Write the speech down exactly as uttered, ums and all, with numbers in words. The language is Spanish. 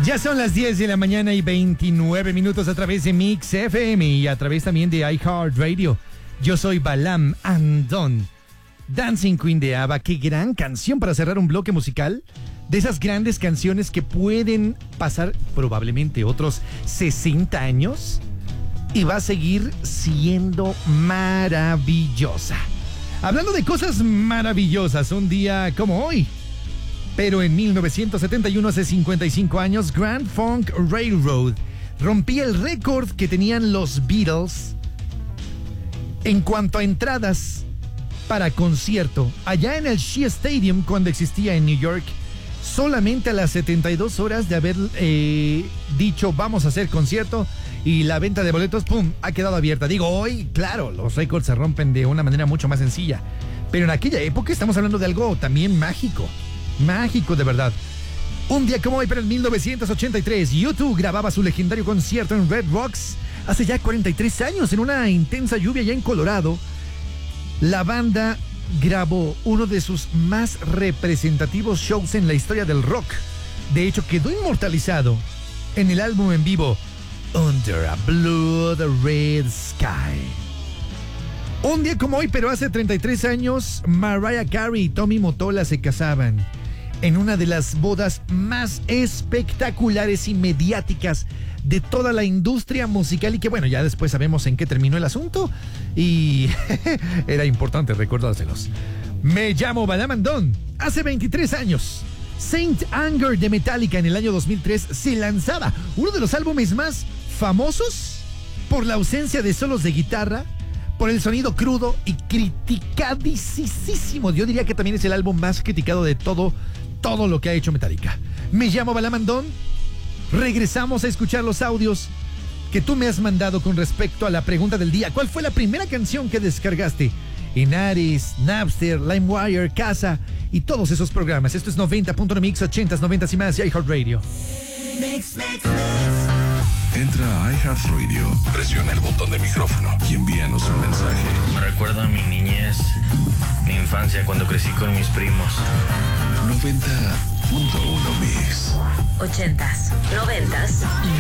Ya son las diez de la mañana y veintinueve minutos a través de Mix F M y a través también de iHeartRadio. Yo soy Balam Andón. Dancing Queen de ABBA, qué gran canción para cerrar un bloque musical. De esas grandes canciones que pueden pasar probablemente otros sesenta años y va a seguir siendo maravillosa. Hablando de cosas maravillosas, un día como hoy, pero en mil novecientos setenta y uno, hace cincuenta y cinco años, Grand Funk Railroad rompía el récord que tenían los Beatles en cuanto a entradas para concierto allá en el Shea Stadium cuando existía en New York. Solamente a las setenta y dos horas de haber eh, dicho vamos a hacer concierto y la venta de boletos, pum, ha quedado abierta. Digo, hoy, claro, los récords se rompen de una manera mucho más sencilla, pero en aquella época estamos hablando de algo también mágico, mágico de verdad. Un día como hoy, pero en mil novecientos ochenta y tres, U dos grababa su legendario concierto en Red Rocks. Hace ya cuarenta y tres años, en una intensa lluvia ya en Colorado, la banda grabó uno de sus más representativos shows en la historia del rock. De hecho, quedó inmortalizado en el álbum en vivo Under a Blood Red Sky. Un día como hoy, pero hace treinta y tres años, Mariah Carey y Tommy Mottola se casaban en una de las bodas más espectaculares y mediáticas de toda la industria musical, y que bueno, ya después sabemos en qué terminó el asunto y era importante recordárselos. Me llamo Balam Andón. Hace veintitrés años, Saint Anger de Metallica en el año dos mil tres se lanzaba, uno de los álbumes más famosos por la ausencia de solos de guitarra, por el sonido crudo y criticadísimo. Yo diría que también es el álbum más criticado de todo, todo lo que ha hecho Metallica. Me llamo Balam Andón. Regresamos a escuchar los audios que tú me has mandado con respecto a la pregunta del día. ¿Cuál fue la primera canción que descargaste en Ares, Napster, LimeWire, Casa y todos esos programas? Esto es noventa punto uno Mix, ochentas, noventas y más y iHeartRadio. Mix, mix, mix. Entra a iHeartRadio, presiona el botón de micrófono y envíanos un mensaje. Me recuerda a mi niñez, mi infancia cuando crecí con mis primos. noventa punto uno Mix. Ochentas, noventas y